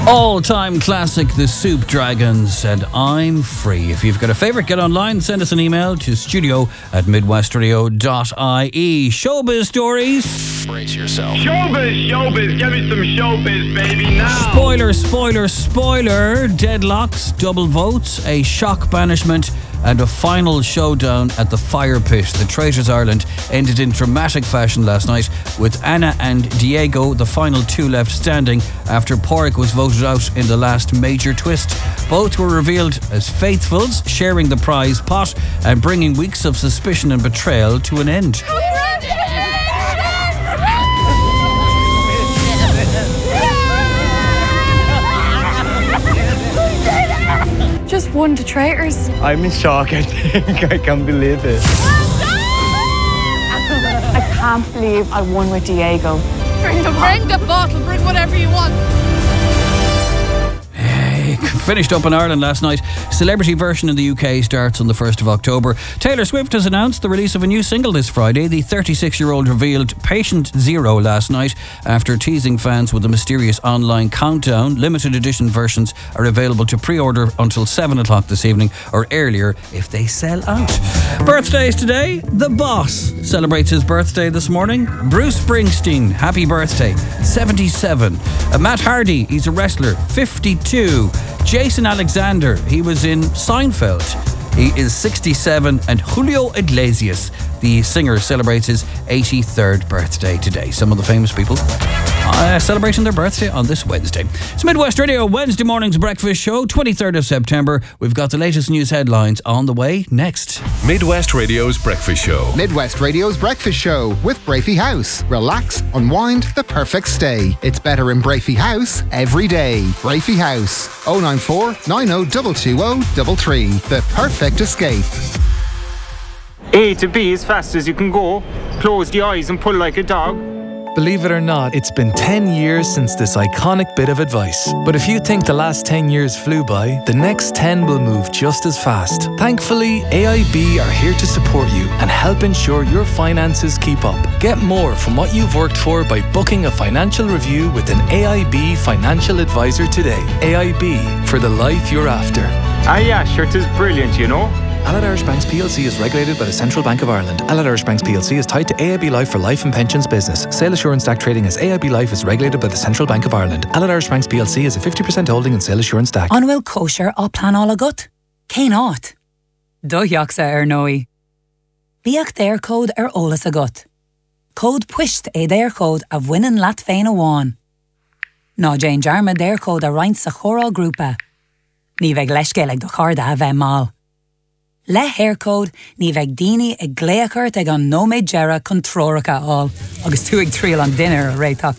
All-time classic, The Soup Dragons, and I'm Free. If you've got a favourite, get online, send us an email to studio@midwestradio.ie. Showbiz stories. Brace yourself. Showbiz, give me some showbiz, baby, now. Spoiler. Deadlocks, double votes, a shock banishment, and a final showdown at the Fire Pit. The Traitors Ireland ended in dramatic fashion last night, with Anna and Diego, the final two left standing after Pádraig was voted out in the last major twist. Both were revealed as faithfuls, sharing the prize pot and bringing weeks of suspicion and betrayal to an end. Just won the Traitors. I'm in shock, I think. I can't believe it. I can't believe I won with Diego. Bring the bottle, bring whatever you want. Finished up in Ireland last night. Celebrity version in the UK starts on the 1st of October. Taylor Swift has announced the release of a new single this Friday. The 36-year-old revealed Patient Zero last night after teasing fans with a mysterious online countdown. Limited edition versions are available to pre-order until 7 o'clock this evening, or earlier if they sell out. Birthdays today. The Boss celebrates his birthday this morning. Bruce Springsteen, happy birthday, 77. Matt Hardy, he's a wrestler, 52. Jason Alexander, he was in Seinfeld, he is 67, and Julio Iglesias, the singer, celebrates his 83rd birthday today. Some of the famous people celebrating their birthday on this Wednesday. It's Midwest Radio, Wednesday morning's breakfast show, 23rd of September. We've got the latest news headlines on the way next. Midwest Radio's breakfast show. Midwest Radio's breakfast show with Brafey House. Relax, unwind, the perfect stay. It's better in Brafey House every day. Brafey House, 094 90 220 the perfect escape. A to B as fast as you can go. Close the eyes and pull like a dog. Believe it or not, it's been 10 years since this iconic bit of advice. But if you think the last 10 years flew by, the next 10 will move just as fast. Thankfully, AIB are here to support you and help ensure your finances keep up. Get more from what you've worked for by booking a financial review with an AIB financial advisor today. AIB, for the life you're after. Ah yeah, sure, it is brilliant, you know. Allied Irish Banks PLC is regulated by the Central Bank of Ireland. Allied Irish Banks PLC is tied to AIB Life for life and pensions business. Sale Assurance DAC trading as AIB Life is regulated by the Central Bank of Ireland. Allied Irish Banks PLC is a 50% holding in Sale Assurance DAC. An bhfuil kosher á plan all agat? Cé náit? Dóideachsa nói. Bíoch déir cód ólas agat. Cód puist déir cód a bhainean leat féin amháin. Ná Jane Jarma déir cód a roinnt sa chóráil grúpa. Ní bheith leiscéalaigh do charda a bheith mal. Le hair code, ní bheith daoine ag gléachart ag an nóméid gera chun tróracha all, agus tú ag tríal an dinner a réiteach.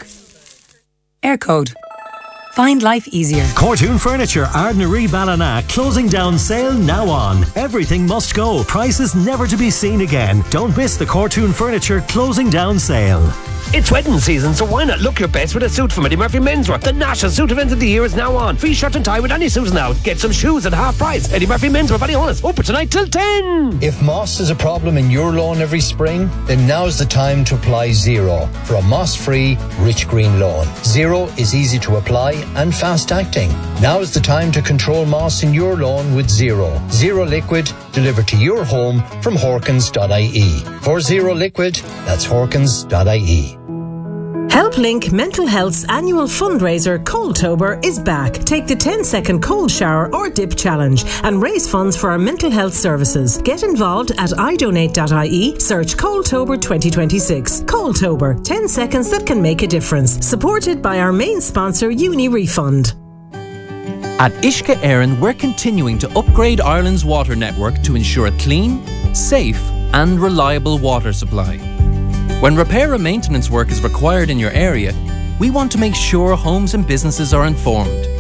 Air code. Find life easier. Cortoon Furniture, Ardnaree Ballina, closing down sale now on. Everything must go. Prices never to be seen again. Don't miss the Cortoon Furniture closing down sale. It's wedding season, so why not look your best with a suit from Eddie Murphy Menswear? The national suit event of the year is now on. Free shirt and tie with any suit now. Get some shoes at half price. Eddie Murphy Menswear, very honest. Open tonight till 10. If moss is a problem in your lawn every spring, then now's the time to apply Zero for a moss-free, rich green lawn. Zero is easy to apply and fast-acting. Now's the time to control moss in your lawn with Zero. Zero Liquid, delivered to your home from Horkins.ie. For Zero Liquid, that's Horkins.ie. HelpLink Mental Health's annual fundraiser, Coldtober, is back. Take the 10-second cold shower or dip challenge and raise funds for our mental health services. Get involved at idonate.ie, search Coldtober 2026. Coldtober, 10 seconds that can make a difference. Supported by our main sponsor, UniRefund. At Ishka Éireann, we're continuing to upgrade Ireland's water network to ensure a clean, safe and reliable water supply. When repair and maintenance work is required in your area, we want to make sure homes and businesses are informed.